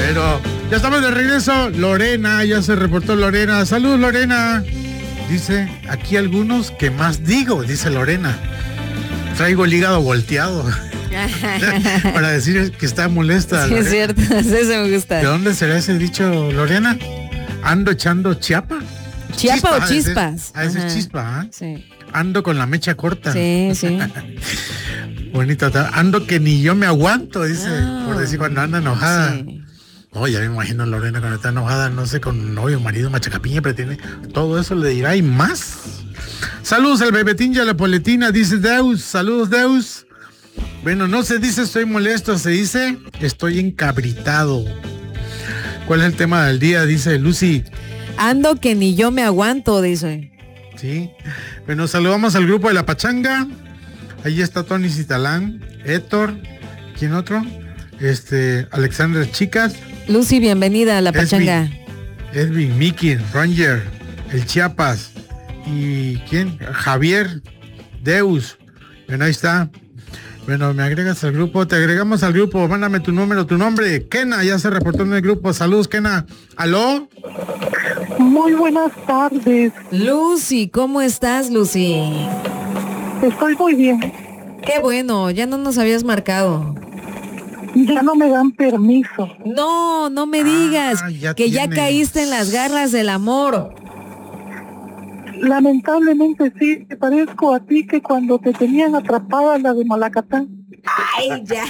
Pero ya estamos de regreso. Lorena, ya se reportó Lorena. Saludos, Lorena. Dice, aquí algunos que más digo, dice Lorena. Traigo el hígado volteado. Para decir que está molesta. Sí, Lorena. Es cierto, eso me gusta. ¿De dónde será ese dicho, Lorena? Ando echando chiapa. ¿Chiapa o chispas? Ese es chispa, ¿eh? Sí. Ando con la mecha corta. Sí, sí. Bonita. Ando que ni yo me aguanto, dice. Por decir cuando anda enojada. Sí. Oh, ya me imagino Lorena cuando está enojada, no sé, con novio, marido, machacapiña, pero tiene todo eso, le dirá y más. Saludos al Bebetín y a la Poletina, dice Deus. Saludos, Deus. Bueno, no se dice estoy molesto, se dice estoy encabritado. ¿Cuál es el tema del día? Dice Lucy. Ando que ni yo me aguanto, dice. Sí. Bueno, saludamos al grupo de La Pachanga. Ahí está Tony Citalán, Héctor, ¿quién otro? Alexander Chicas. Lucy, bienvenida a La Pachanga. Edwin, Mickey, Ranger, el Chiapas. ¿Y quién? Javier, Deus. Bueno, ahí está. Bueno, me agregas al grupo, te agregamos al grupo, mándame tu número, tu nombre. Kena, ya se reportó en el grupo. Saludos, Kena. ¿Aló? Muy buenas tardes. Lucy, ¿cómo estás, Lucy? Estoy muy bien. Qué bueno, ya no nos habías marcado. Ya no me dan permiso. No, no me digas que ya caíste en las garras del amor. Lamentablemente sí, te parezco a ti que cuando te tenían atrapada la de Malacatán. Ay, ya.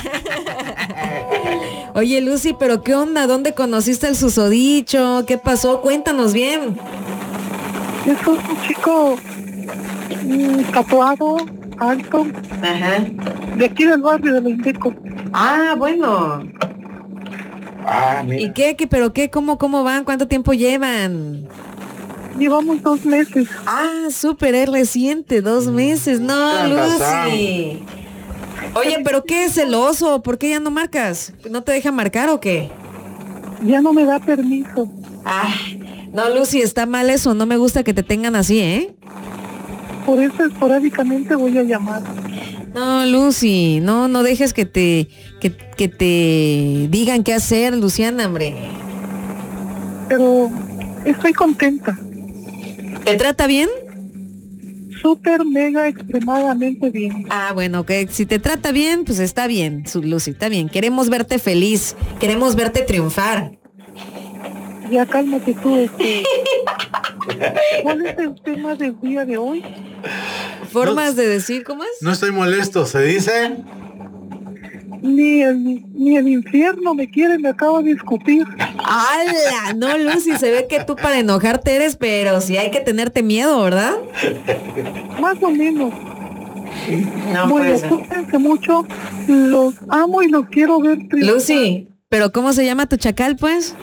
Oye, Lucy, pero ¿qué onda? ¿Dónde conociste el susodicho? ¿Qué pasó? Cuéntanos bien. Es un chico tatuado, alto. Ajá. De aquí del barrio de Los Indecos. Ah, bueno. Mira. ¿Y qué? ¿Pero qué? ¿Cómo van? ¿Cuánto tiempo llevan? Llevamos 2 meses. Ah, súper, es reciente, 2 meses. No, Lucy. Oye, ¿pero qué es celoso? ¿Por qué ya no marcas? ¿No te deja marcar o qué? Ya no me da permiso. Ay, no, Lucy, está mal eso. No me gusta que te tengan así, ¿eh? Por eso esporádicamente voy a llamar. No, Lucy, no dejes que te digan qué hacer, Luciana, hombre. Pero estoy contenta. ¿Te trata bien? Súper, mega, extremadamente bien. Ah, bueno, que si te trata bien, pues está bien, Lucy, está bien. Queremos verte feliz, queremos verte triunfar. Ya cálmate tú, ¿Cuál es el tema del día de hoy? ¿Formas de decir cómo es? No estoy molesto, se dice. Ni el infierno me quiere, me acabo de escupir. ¡Hala! No, Lucy, se ve que tú para enojarte eres, pero sí hay que tenerte miedo, ¿verdad? Más o menos. No, bueno, cuídense mucho, los amo y los quiero ver triunfar. Lucy, ¿pero cómo se llama tu chacal, pues?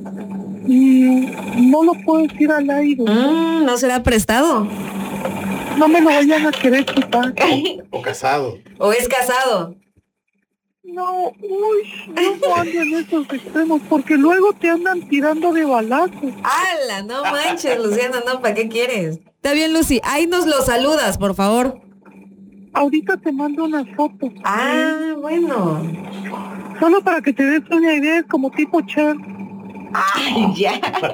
No lo puedo decir al aire. ¿No será prestado? No me lo vayan a querer quitar. O casado. ¿O es casado? No, no ando en esos extremos, porque luego te andan tirando de balazos. ¡Hala! No manches, Luciana, no, ¿para qué quieres? Está bien, Lucy, ahí nos lo saludas, por favor. Ahorita te mando una foto. Ah, bueno. Solo para que te des una idea, es como tipo Cher. ¡Ay, ya!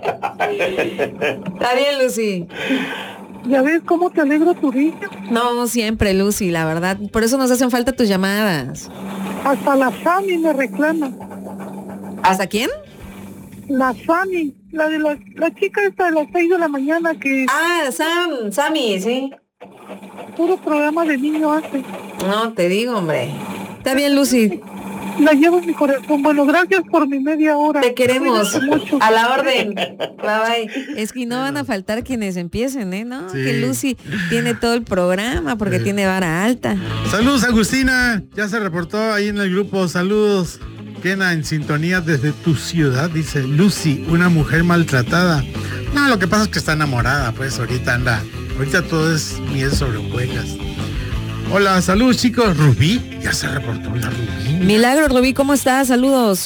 Está bien, Lucy. ¿Ya ves cómo te alegra tu día? No, siempre, Lucy, la verdad. Por eso nos hacen falta tus llamadas. Hasta la Sami me reclama. ¿Hasta quién? La Sami, la chica esta de las 6 de la mañana que... Ah, Sammy, sí. Puro programa de niño hace. No, te digo, hombre. Está bien, Lucy. La llevo en mi corazón. Bueno, gracias por mi media hora. Te queremos. Mucho. A la orden. Bye bye. Es que no van a faltar quienes empiecen, ¿eh? ¿No? Sí. Que Lucy tiene todo el programa porque tiene vara alta. Saludos, Agustina. Ya se reportó ahí en el grupo. Saludos. Kena en sintonía desde tu ciudad, dice Lucy, una mujer maltratada. No, lo que pasa es que está enamorada, pues ahorita todo es miel sobre hojuelas. Hola, saludos chicos. Rubí, ya se reportó la Rubí. Milagro, Rubí, ¿cómo estás? Saludos.